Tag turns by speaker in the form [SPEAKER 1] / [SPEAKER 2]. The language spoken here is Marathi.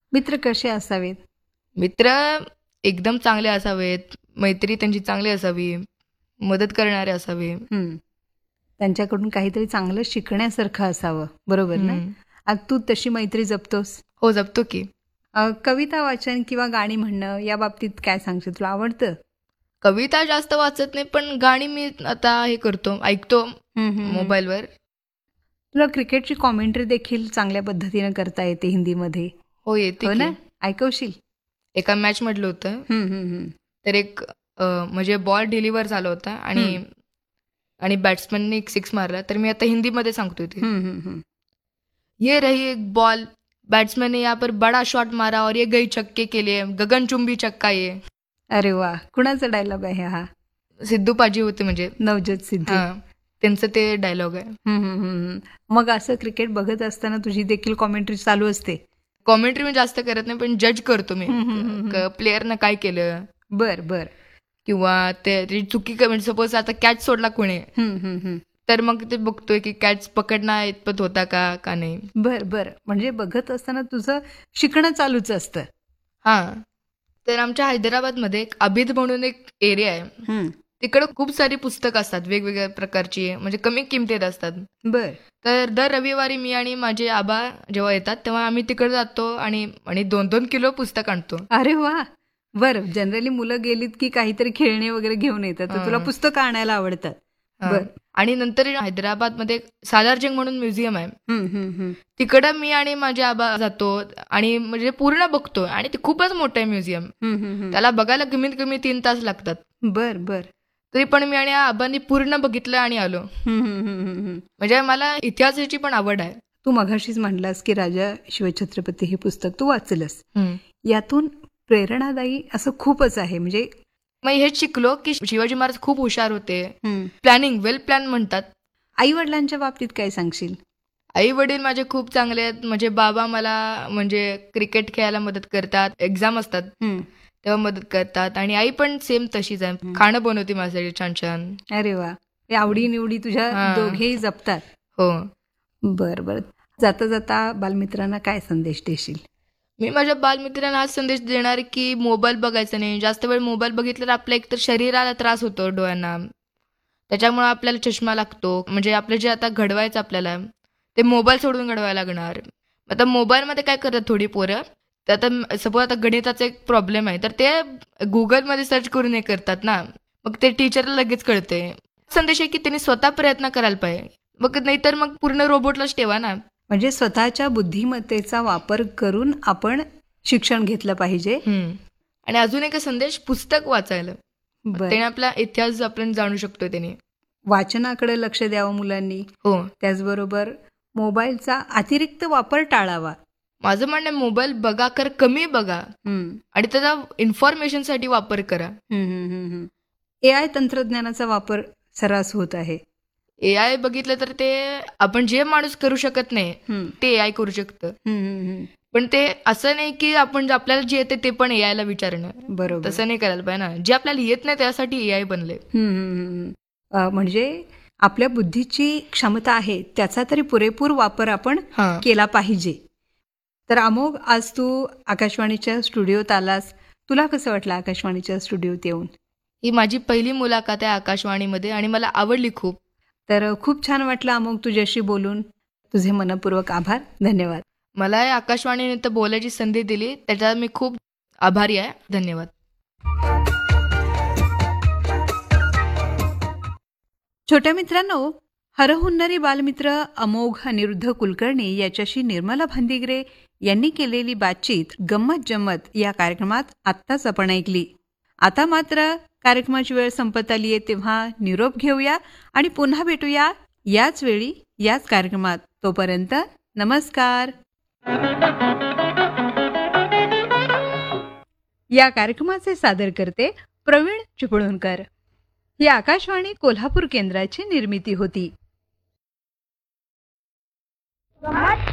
[SPEAKER 1] मित्र कसे असावेत?
[SPEAKER 2] मित्र एकदम चांगले असावेत, मैत्री त्यांची चांगली असावी, मदत करणारे असावे.
[SPEAKER 1] त्यांच्याकडून काहीतरी चांगलं शिकण्यासारखं असावं, बरोबर ना? आज तू तशी मैत्री जपतोस?
[SPEAKER 2] हो, जपतो की.
[SPEAKER 1] कविता वाचन किंवा गाणी म्हणणं या बाबतीत काय सांगशील? तुला आवडतं?
[SPEAKER 2] कविता जास्त वाचत नाही, पण गाणी मी आता हे करतो, ऐकतो मोबाईलवर.
[SPEAKER 1] तुला क्रिकेटची कॉमेंट्री देखील चांगल्या पद्धतीने करता येते हिंदीमध्ये?
[SPEAKER 2] हो, येते
[SPEAKER 1] हो
[SPEAKER 2] की.
[SPEAKER 1] ना? ऐकवशील?
[SPEAKER 2] एका मॅच मधलं होतं, तर एक म्हणजे बॉल डिलिव्हर झाला होता आणि बॅट्समॅनने एक 6 मारला, तर मी आता हिंदीमध्ये सांगतोय ते. ये रही एक बॉल, बैट्समैन ने यहाँ पर बड़ा शॉट मारा और ये गई छक्के के लिए, गगनचुंबी छक्का ये.
[SPEAKER 1] अरे वा, कुणाचा डायलॉग आहे हा?
[SPEAKER 2] सिद्धू पाजी होते, म्हणजे
[SPEAKER 1] नवज्योत सिद्धू.
[SPEAKER 2] त्यांचं ते डायलॉग आहे.
[SPEAKER 1] मग असं क्रिकेट बघत असताना तुझी देखील कॉमेंट्री चालू असते?
[SPEAKER 2] कॉमेंट्री मी जास्त करत नाही, पण जज करतो मी प्लेअरनं काय केलं.
[SPEAKER 1] बर.
[SPEAKER 2] किंवा ते चुकी म्हणजे सपोज आता कॅच सोडला कोणी, तर मग ते बघतोय की कॅच पकडणं इतपत होता का नाही.
[SPEAKER 1] बर. म्हणजे बघत असताना तुझं शिकणं चालूच असतं?
[SPEAKER 2] तर आमच्या हैदराबादमध्ये एक अभिद म्हणून एक एरिया आहे, तिकडे खूप सारी पुस्तकं असतात वेगवेगळ्या प्रकारची, म्हणजे कमी किमतीत असतात.
[SPEAKER 1] बर.
[SPEAKER 2] तर दर रविवारी मी आणि माझे आबा जेव्हा येतात तेव्हा आम्ही तिकडे जातो आणि 2-2 किलो पुस्तक आणतो.
[SPEAKER 1] अरे वा. बरं, जनरली मुलं गेलीत की काहीतरी खेळणे वगैरे घेऊन येतात, तर तुला पुस्तकं आणायला आवडतात? बर.
[SPEAKER 2] आणि नंतर हैदराबादमध्ये सालारजंग म्हणून म्युझियम आहे, तिकडं मी आणि माझे आबा जातो आणि म्हणजे पूर्ण बघतो, आणि ते खूपच मोठं आहे म्युझियम, त्याला बघायला कमीत कमी 3 तास लागतात.
[SPEAKER 1] बर.
[SPEAKER 2] तरी पण मी आणि आबांनी पूर्ण बघितलं आणि आलो. म्हणजे मला इतिहासाची पण आवड आहे.
[SPEAKER 1] तू मघाशीच म्हणलास की राजा शिवछत्रपती हे पुस्तक तू वाचलंस, यातून प्रेरणादायी असं खूपच आहे. म्हणजे
[SPEAKER 2] मग हेच शिकलो की शिवाजी महाराज खूप हुशार होते, प्लॅनिंग, वेल प्लॅन म्हणतात.
[SPEAKER 1] आई वडिलांच्या बाबतीत काय सांगशील?
[SPEAKER 2] आई वडील माझे खूप चांगले आहेत. म्हणजे बाबा मला म्हणजे क्रिकेट खेळायला मदत करतात, एक्झाम असतात तेव्हा मदत करतात, आणि आई पण सेम तशीच आहे, खाणं बनवते माझ्यासाठी छान छान.
[SPEAKER 1] अरे वा, आवडी निवडी तुझ्या दोघेही जपतात.
[SPEAKER 2] हो.
[SPEAKER 1] बर. जाता जाता बालमित्रांना काय संदेश देशील?
[SPEAKER 2] मी माझ्या बालमित्रांना हाच संदेश देणार की मोबाईल बघायचा नाही. जास्त वेळ मोबाईल बघितल्यावर आपल्या एकतर शरीराला त्रास होतो, डोळ्यांना, त्याच्यामुळे आपल्याला चष्मा लागतो. म्हणजे आपलं जे आता घडवायचं आपल्याला ते मोबाईल सोडून घडवायला लागणार. आता मोबाईलमध्ये काय करतात थोडी पोरं, तर आता सपोज आता गणिताचा एक प्रॉब्लेम आहे, तर ते गुगलमध्ये सर्च करून हे करतात ना, मग ते टीचरला लगेच कळते. संदेश आहे की त्यांनी स्वतः प्रयत्न करायला पाहिजे, मग नाहीतर मग पूर्ण रोबोटलाच ठेवा ना.
[SPEAKER 1] म्हणजे स्वतःच्या बुद्धिमत्तेचा वापर करून आपण शिक्षण घेतलं पाहिजे.
[SPEAKER 2] आणि अजून एक संदेश, पुस्तक वाचायला, त्याने आपला इतिहास आपण जाणू शकतो. त्याने
[SPEAKER 1] वाचनाकडे लक्ष द्यावं मुलांनी.
[SPEAKER 2] हो.
[SPEAKER 1] त्याचबरोबर मोबाईलचा अतिरिक्त वापर टाळावा.
[SPEAKER 2] माझं म्हणणं, मोबाईल बघा, कमी बघा, आणि त्याचा इन्फॉर्मेशनसाठी वापर करा.
[SPEAKER 1] AI तंत्रज्ञानाचा वापर सर्रास होत आहे.
[SPEAKER 2] AI बघितलं तर ते आपण जे माणूस करू शकत नाही ते AI करू शकतं. पण ते असं नाही की आपण आपल्याला जे येते ते पण AI ला विचारणं. बरोबर, तसं नाही करायला पाहिजे ना. जे आपल्याला येत नाही त्यासाठी AI बनले.
[SPEAKER 1] म्हणजे आपल्या बुद्धीची क्षमता आहे त्याचा तरी पुरेपूर वापर आपण केला पाहिजे. तर अमोघ, आज तू आकाशवाणीच्या स्टुडिओत आलास, तुला कसं वाटलं आकाशवाणीच्या स्टुडिओत येऊन?
[SPEAKER 2] ही माझी पहिली मुलाखत आहे आकाशवाणीमध्ये आणि मला आवडली खूप.
[SPEAKER 1] तर खूप छान वाटलं अमोघ तुझ्याशी बोलून. तुझे मनपूर्वक आभार. धन्यवाद.
[SPEAKER 2] मला आकाशवाणीने तर बोलायची संधी दिली, त्याच्यात मी खूप आभारी आहे. धन्यवाद.
[SPEAKER 1] छोट्या मित्रांनो, हरहुन्नरी बालमित्र अमोघ अनिरुद्ध कुलकर्णी याच्याशी निर्मला भांदिगरे यांनी केलेली बातचीत गंमत जम्मत या कार्यक्रमात आत्ताच आपण ऐकली. आता मात्र कार्यक्रमाची वेळ संपत आली आहे, तेव्हा निरोप घेऊया आणि पुन्हा भेटूया याच वेळी याच कार्यक्रमात. तोपर्यंत नमस्कार. या कार्यक्रमाचे सादर करते प्रवीण चिपळूणकर. ही आकाशवाणी कोल्हापूर केंद्राची निर्मिती होती.